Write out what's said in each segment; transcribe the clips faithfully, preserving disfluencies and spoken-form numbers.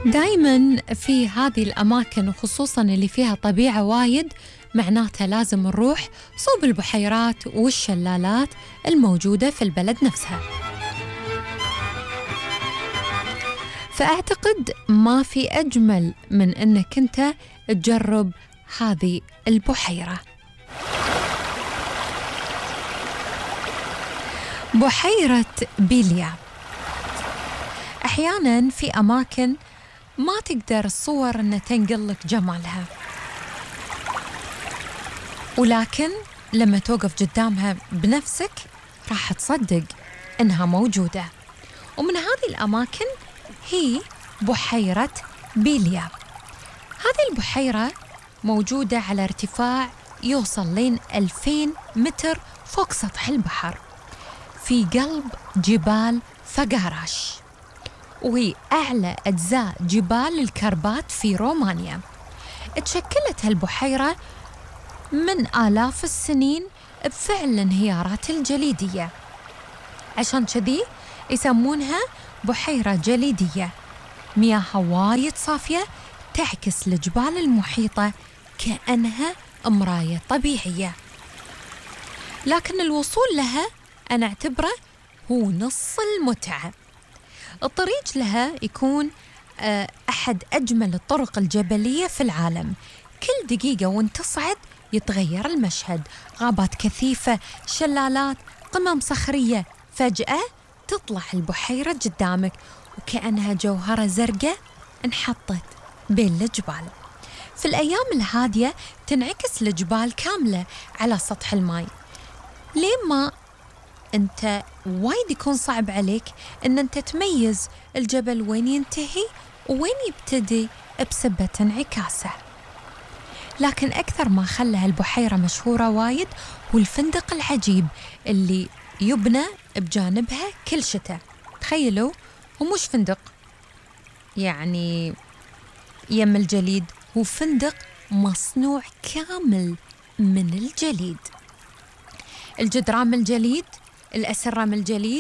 دايما في هذه الأماكن وخصوصا اللي فيها طبيعة وايد معناتها لازم نروح صوب البحيرات والشلالات الموجودة في البلد نفسها. فأعتقد ما في أجمل من أنك أنت تجرب هذه البحيرة. بحيرة بيليا. أحياناً في أماكن ما تقدر الصور أن تنقلك جمالها، ولكن لما توقف قدامها بنفسك راح تصدق أنها موجودة. ومن هذه الأماكن هي بحيرة بيليا. هذه البحيرة موجودة على ارتفاع يوصل لين ألفين متر فوق سطح البحر في قلب جبال فقاراش، وهي أعلى أجزاء جبال الكربات في رومانيا. تشكلت هالبحيرة من آلاف السنين بفعل الانهيارات الجليدية، عشان كذي يسمونها بحيرة جليدية. مياهها وايد صافية تعكس الجبال المحيطة كأنها مراية طبيعية، لكن الوصول لها أنا أعتبره هو نص المتعة. الطريق لها يكون أحد أجمل الطرق الجبلية في العالم. كل دقيقة وانت تصعد يتغير المشهد، غابات كثيفة، شلالات، قمم صخرية. فجأة تطلع البحيرة قدامك وكأنها جوهرة زرقاء انحطت بين الجبال. في الأيام الهادية تنعكس الجبال كاملة على سطح الماء، ليه ما أنت وايد يكون صعب عليك أن أنت تميز الجبل وين ينتهي وين يبتدي بسبة انعكاسه. لكن أكثر ما خلى هالبحيرة مشهورة وايد هو الفندق العجيب اللي يبنى بجانبها كل شتاء. تخيلوا، هو مش فندق يعني يم الجليد، هو فندق مصنوع كامل من الجليد. الجدران من الجليد، الأسرة من الجليد،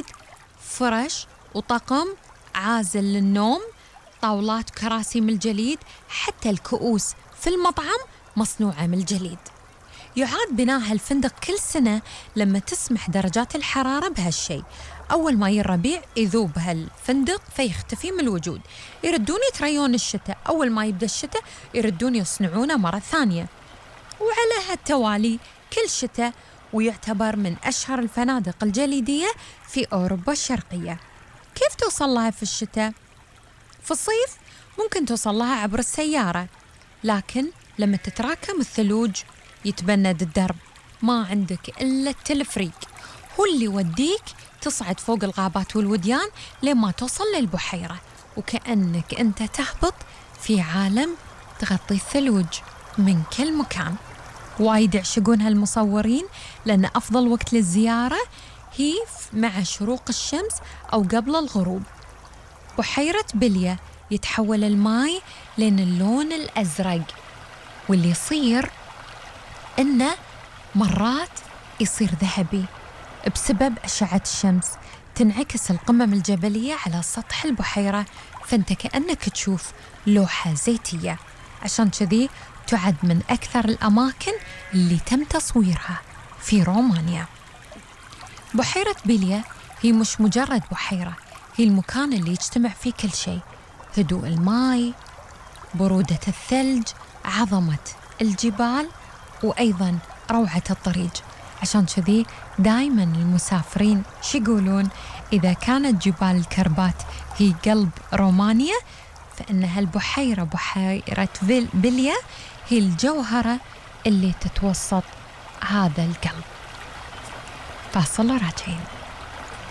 فرش وطقم عازل للنوم، طاولات كراسي من الجليد، حتى الكؤوس في المطعم مصنوعة من الجليد. يعاد بناء هالفندق كل سنة لما تسمح درجات الحرارة بهالشيء. أول ما يربيع يذوب هالفندق فيختفي من الوجود، يردون يتريون الشتاء، أول ما يبدأ الشتاء يردون يصنعونه مرة ثانية، وعلى هالتوالي كل شتاء، ويعتبر من أشهر الفنادق الجليدية في أوروبا الشرقية. كيف توصل لها في الشتاء؟ في الصيف ممكن توصل لها عبر السيارة، لكن لما تتراكم الثلوج يتبند الدرب، ما عندك إلا التلفريك هو اللي يوديك تصعد فوق الغابات والوديان لما توصل للبحيرة، وكأنك أنت تهبط في عالم تغطي الثلوج من كل مكان. وايد يعشقون هالمصورين لأن أفضل وقت للزيارة هي مع شروق الشمس أو قبل الغروب. بحيرة بيليا يتحول الماء لين اللون الأزرق، واللي يصير إنه مرات يصير ذهبي بسبب أشعة الشمس. تنعكس القمم الجبلية على سطح البحيرة، فأنت كأنك تشوف لوحة زيتية. عشان كذي تعد من أكثر الأماكن اللي تم تصويرها في رومانيا. بحيرة بيليا هي مش مجرد بحيرة، هي المكان اللي يجتمع فيه كل شيء: هدوء الماء، برودة الثلج، عظمة الجبال، وأيضاً روعة الطريق. عشان كذي دايماً المسافرين شو يقولون؟ إذا كانت جبال الكربات هي قلب رومانيا، فإن هالبحيرة بحيرة بيليا هي الجوهرة اللي تتوسط هذا القلب. فاصل وراجعين.